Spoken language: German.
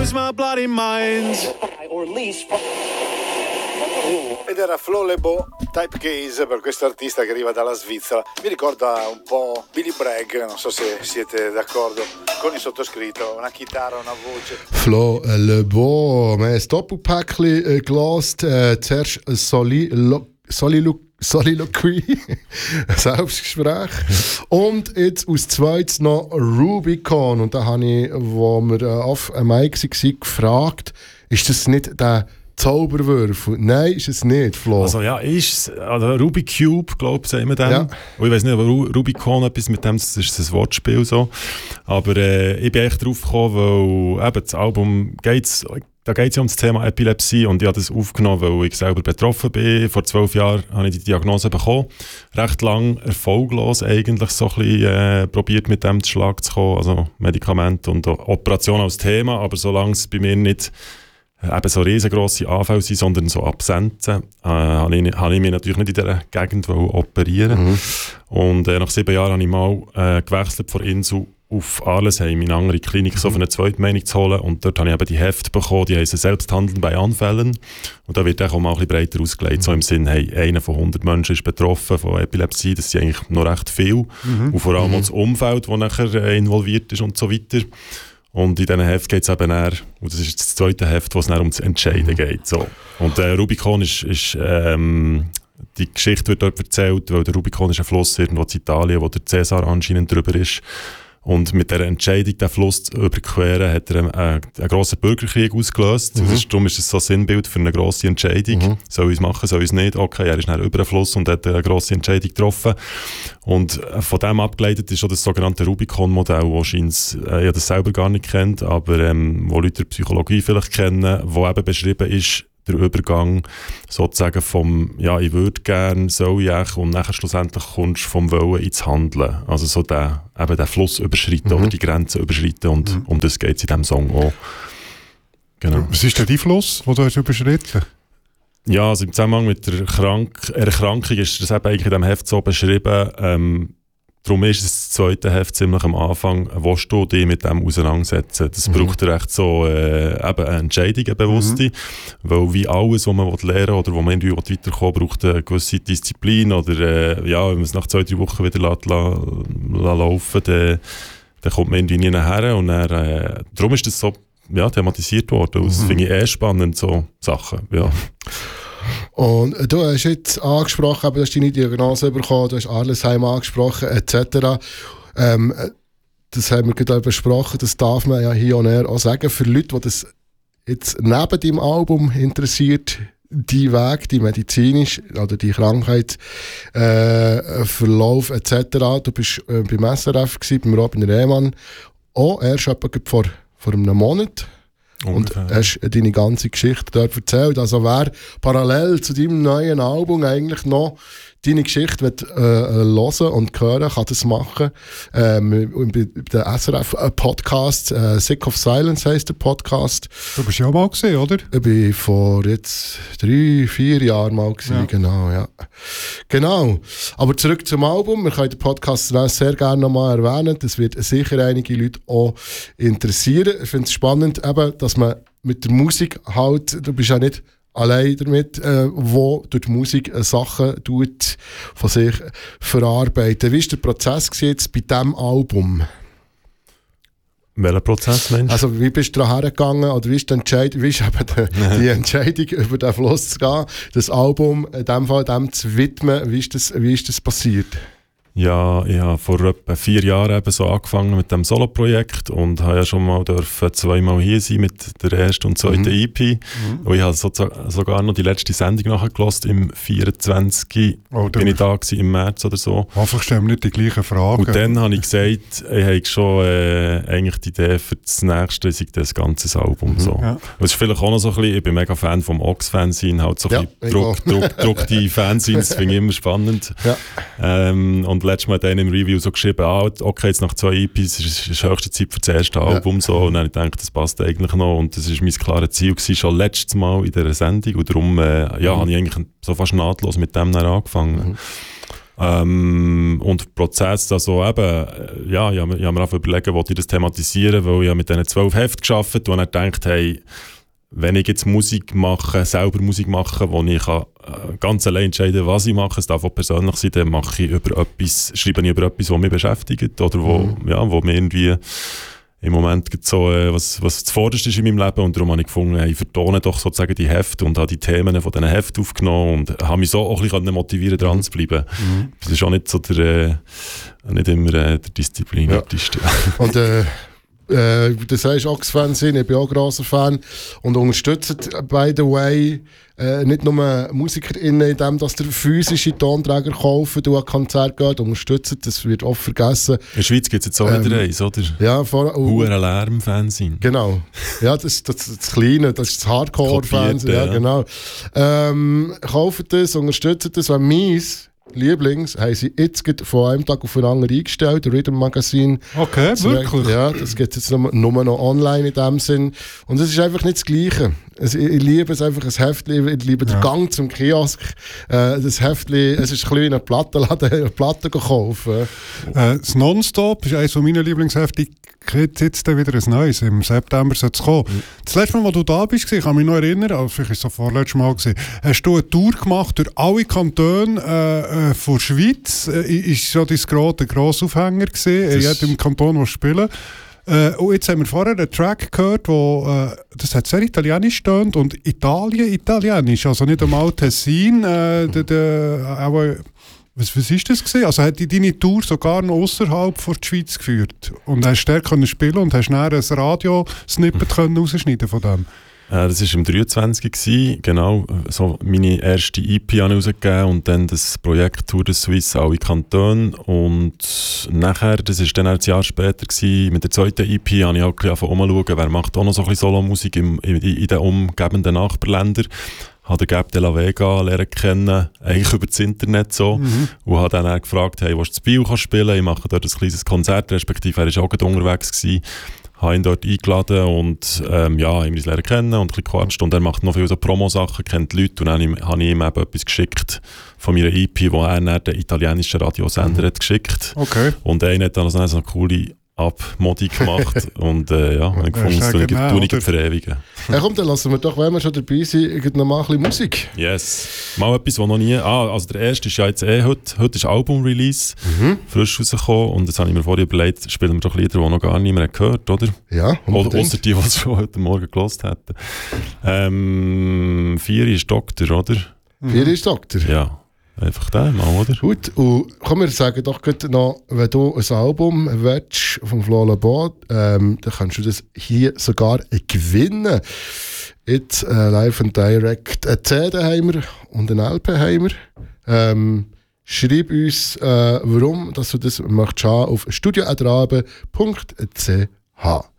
lose my bloody mind. Ed era Flo Lebo, Type Case, per questo artista che arriva dalla Svizzera. Mi ricorda un po' Billy Bragg, non so se siete d'accordo con il sottoscritto, una chitarra, una voce. Flo Lebo, wir haben ein Doppelpäckchen gehört, zuerst Soliloquy, Selbstgespräch. Und jetzt aus zweites noch Rubicon. Und da habe ich, wo wir auf Mike waren, gefragt, ist das nicht der Zauberwürfel? Nein, ist es nicht, Flo. Also ja, ist also Rubik Cube, glaube ich, sagen wir dem. Ja. Ich weiß nicht, aber Rubicon etwas mit dem, das ist ein Wortspiel so. Aber ich bin echt drauf gekommen, weil eben das Album da geht es ja um das Thema Epilepsie und ich habe das aufgenommen, weil ich selber betroffen bin. Vor 12 Jahren habe ich die Diagnose bekommen. Recht lang erfolglos eigentlich so ein bisschen probiert mit dem zu Schlag zu kommen. Also Medikamente und Operationen als Thema, aber solange es bei mir nicht eben so riesengrosse Anfälle sind, sondern so Absenzen, habe ich mich natürlich nicht in dieser Gegend operieren. Mhm. Und nach 7 Jahren habe ich mal gewechselt von Insel auf Arlesheim in eine andere Klinik, so für eine zweite Meinung zu holen. Und dort habe ich eben die Hefte bekommen, die heissen Selbsthandeln bei Anfällen. Und da wird auch mal ein bisschen breiter ausgelegt, so im Sinn, hey, einer von 100 Menschen ist betroffen von Epilepsie, das sind eigentlich noch recht viel. Und vor allem das Umfeld, das nachher involviert ist und so weiter. Und in diesen Heft geht es eben eher, und das ist das zweite Heft, wo es ums Entscheiden geht. So. Und Rubicon ist die Geschichte wird dort erzählt, weil der Rubicon ist ein Fluss irgendwo in Italien, wo der Cäsar anscheinend drüber ist. Und mit dieser Entscheidung, den Fluss zu überqueren, hat er einen grossen Bürgerkrieg ausgelöst. Darum ist es so ein Sinnbild für eine grosse Entscheidung. Soll ich es machen, soll ich es nicht? Okay, er ist dann über den Fluss und hat eine grosse Entscheidung getroffen. Und von dem abgeleitet ist auch das sogenannte Rubicon-Modell, wo scheint, ich das selber gar nicht kennt, aber wo Leute der Psychologie vielleicht kennen, wo eben beschrieben ist, der Übergang sozusagen vom «Ja, ich würde gerne, soll ich» und nachher schlussendlich kommst du vom Wollen ins Handeln. Also so den Fluss überschreiten oder die Grenze überschreiten und um das geht es in diesem Song auch. Genau. Was ist denn dein Fluss, den du hast überschritten? Ja, also im Zusammenhang mit der Erkrankung ist das eben eigentlich in diesem Heft so beschrieben. Darum ist das zweite Heft ziemlich am Anfang, willst du dich mit dem auseinandersetzen? Das braucht recht so eben eine Entscheidung, eine bewusste, weil wie alles, was man lernen will oder wo man irgendwie weiterkommen will, braucht eine gewisse Disziplin oder wenn man es nach 2-3 Wochen wieder laufen dann kommt man irgendwie nie nachher und dann, darum ist das so thematisiert worden. Das finde ich spannend, so Sachen, ja. Und du hast jetzt angesprochen, du hast deine Diagnose bekommen, du hast Arlesheim angesprochen, etc. Das haben wir gerade besprochen, das darf man ja hier und her auch sagen. Für Leute, die das jetzt neben deinem Album interessiert, die Weg, die medizinisch oder die Krankheit, Verlauf etc. Du bist beim SRF gewesen, beim Robin Rehmann, auch erst etwa vor einem Monat. Und hast deine ganze Geschichte dort erzählt. Also wer parallel zu deinem neuen Album eigentlich noch deine Geschichte hören und hören, kann das machen. Der SRF-Podcast, Sick of Silence heisst der Podcast. Du bist ja auch mal gesehen, oder? Ich bin vor jetzt 3-4 Jahren mal gesehen, ja. Genau. Aber zurück zum Album. Wir können den Podcast sehr gerne nochmal erwähnen. Das wird sicher einige Leute auch interessieren. Ich finde es spannend, eben, dass man mit der Musik halt, du bist ja nicht allein damit, wo durch die Musik Sachen von sich verarbeiten. Wie war der Prozess jetzt bei diesem Album? Welcher Prozess, Mensch? Also wie bist du da hergegangen oder wie ist die Entscheidung, über den Fluss zu gehen, das Album in dem Fall dem zu widmen? Wie ist das passiert? Ja, ich habe vor etwa 4 Jahren eben so angefangen mit dem Solo-Projekt und habe ja schon mal 2-mal hier sein mit der ersten und zweiten EP. Und ich habe sogar noch die letzte Sendung nachgelassen, im 24. Bin ich da gewesen, im März oder so. Einfach stellen wir nicht die gleichen Fragen. Und dann habe ich gesagt, ich habe schon eigentlich die Idee für das nächste, sei das ganze Album. So. Ja. Das ist vielleicht auch noch so ein bisschen, ich bin mega Fan vom Ox-Fanzine, halt so ein bisschen druckte Fanzines, das finde ich immer spannend. Ja. Und letztes Mal hat einer im Review so geschrieben, okay, jetzt nach 2 EPs ist es höchste Zeit für das erste Album. So. Und dann habe ich gedacht, das passt eigentlich noch. Und das war mein klares Ziel gewesen, schon letztes Mal in dieser Sendung. Und darum habe ich eigentlich so fast nahtlos mit dem dann angefangen. Und der Prozess, also eben, ja, ich habe mir einfach überlegt, wollte ich das thematisieren, weil ich mit diesen 12 Heften gearbeitet habe und dann gedacht, hey, wenn ich jetzt selber Musik mache, wo ich ganz allein entscheiden kann, was ich mache, es darf auch persönlich sein, dann schreibe ich über etwas, was mich beschäftigt oder wo mir irgendwie im Moment so, was zuvorderst ist in meinem Leben, und darum habe ich gefunden, ich vertone doch sozusagen die Hefte und habe die Themen von diesen Heften aufgenommen und habe mich so auch ein bisschen motivieren, dran zu bleiben. Das ist auch nicht so nicht immer der disziplinierteste. Ja. Und du sagst Ox-Fan sind, ich bin auch grosser Fan und unterstützt, by the way, nicht nur MusikerInnen, indem dass der physische Tonträger kaufen, du an Konzert gehst, unterstützt, das wird oft vergessen. In der Schweiz gibt es jetzt auch wieder eins, oder? Ja, Huere Lärm-Fernsehen. Genau. Ja, das Kleine, das ist das Hardcore-Fernsehen. Ja, genau. Kauft das, unterstützt das, weil meins Lieblings haben sie jetzt von einem Tag auf den anderen eingestellt, Rhythm Magazine. Okay, wirklich? Ja, das geht jetzt nur noch online in dem Sinn. Und es ist einfach nicht das Gleiche. Ich liebe es einfach, ein Heftchen, ich liebe den Gang zum Kiosk. Das Heftchen, es ist ein bisschen wie ein Plattenladen, eine Platte kaufen. Das Nonstop ist eines meiner Lieblingshefte. Kriegt jetzt wieder ein neues. Im September soll es kommen. Das letzte Mal, als du da bist, ich kann mich noch erinnern, also vielleicht war es so vorletztes Mal, hast du eine Tour gemacht durch alle Kantone von der Schweiz. Ist schon dein Grossaufhänger gewesen, in jedem Kanton, wo spielen. Und jetzt haben wir vorher einen Track gehört, wo das hat sehr italienisch tönt und italienisch, also nicht einmal Tessin, was ist das gewesen? Also hat deine Tour sogar noch außerhalb der Schweiz geführt und hast dort können spielen und hast dann ein Radio-Snippet rausschneiden von dem? Das war im 23 gewesen, genau. So meine erste EP habe ich rausgegeben und dann das Projekt Tour de Suisse, alle Kantone. Und nachher, das war dann ein Jahr später gewesen, mit der zweiten EP habe ich auch umschauen, wer macht auch noch so ein bisschen Solo-Musik in den umgebenden Nachbarländern. Habe den Gab de la Vega lernen kennen, eigentlich über das Internet so. Und habe dann gefragt, hey, willst du das Bio spielen? Ich mache dort ein kleines Konzert, respektive er war auch gerade unterwegs gewesen. Habe ihn dort eingeladen und haben wir uns lernen kennen und ein bisschen gequatscht. Und er macht noch viele so Promo-Sachen, kennt Leute. Und dann habe ich ihm eben etwas geschickt von meiner EP, wo er dann den italienischen Radiosender hat geschickt. Okay. Und einer hat dann so eine coole Abmodi gemacht und habe gefunden, das tue ich verewigen. Ja komm, dann lassen wir doch, wenn wir schon dabei sind, noch mal ein bisschen Musik. Yes. Mal etwas, was noch nie... also der erste ist ja jetzt heute ist Album-Release, frisch rausgekommen und jetzt habe ich mir vorher überlegt, spielen wir doch Lieder, die noch gar niemand gehört, oder? Ja, oder ausser die es schon heute Morgen gehört hätten. 4 ist Doktor, oder? 4 ist Doktor? Ja. Einfach den mal, oder? Gut, und komm, wir sagen doch noch, wenn du ein Album willst von Flo Le Bon, dann kannst du das hier sogar gewinnen. Jetzt live and direct. Eine CD haben wir und eine LP haben wir. Schreib uns, warum dass du das möchtest haben, auf studio@rabe.ch.